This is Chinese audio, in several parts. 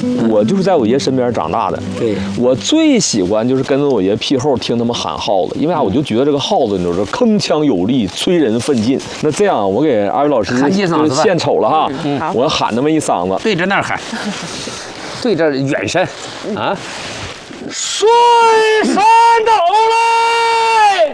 我就是在我爷身边长大的。 对， 我最喜欢就是跟着我爷屁后听他们喊号子，因为啥？我就觉得这个号子，你知道，铿锵有力，催人奋进。那这样，我给二位老师献丑了哈，我喊那么一嗓子， 对着那儿喊，对着远山啊， 水山倒来。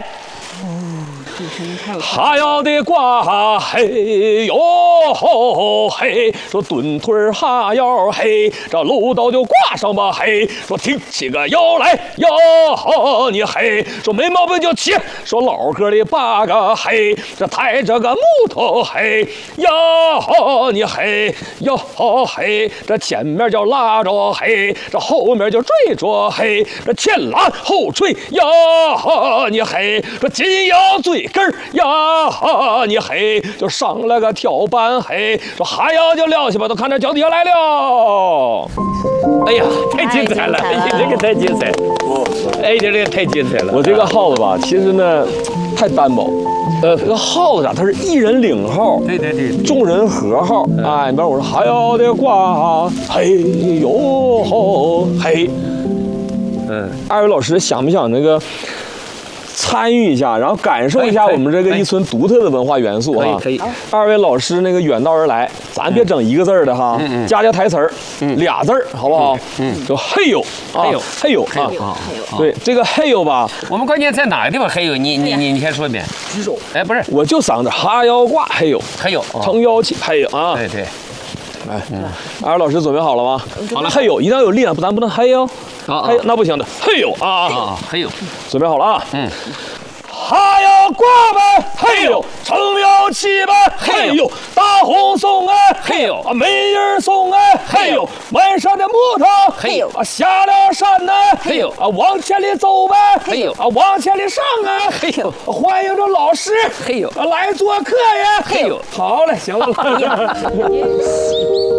哈腰的挂嘿哟嘿，说蹲腿哈腰嘿，这楼道就挂上吧嘿，说挺起个腰来哟你嘿，说没毛病就起，说老哥的八个嘿，这抬着个木头嘿哟你嘿哟嘿，这前面就拉着嘿，这后面就追着嘿，这前拉后追哟你嘿，这紧腰嘴根呀你嘿，就上了个跳板嘿，说哈腰就撂下吧，都看着脚底下来了。 哎呀，太精彩了！哎，这个太精彩，哎，这个太精彩了。 我这个号子吧，其实呢太单薄。这个号子啊，它是一人领号， 对， 众人合号。哎，你比如我说哈腰的挂嘿哟吼嘿，二位老师想不想那个？参与一下，然后感受一下我们这个一村独特的文化元素哈。 可以。 二位老师那个远道而来，咱别整一个字儿的哈，加台词儿，俩字儿好不好？就嘿呦啊，嘿呦啊，对这个嘿呦吧， 我们关键在哪个地方嘿呦？你先说一遍。 举手。 哎，不是， 我就嗓子哈腰挂嘿呦， 嘿呦， 撑腰起嘿呦啊。 对。 哎，二位老师准备好了吗？好了，嘿呦，一定要有力量，咱不能嘿呦，嘿，那不行的，嘿呦啊， 嘿呦， 准备好了啊，哈腰挂呗，嘿呦，撑腰起呗，嘿呦，大红松哎， 嘿呦， 啊美人松哎，嘿呦，满山的木头， 嘿呦， 啊下了山呢， 嘿呦， 啊往前里走呗， 嘿呦， 啊往前里上啊， 嘿呦， 欢迎着老师， 嘿呦， 来做客呀， 嘿呦， 好嘞，行了。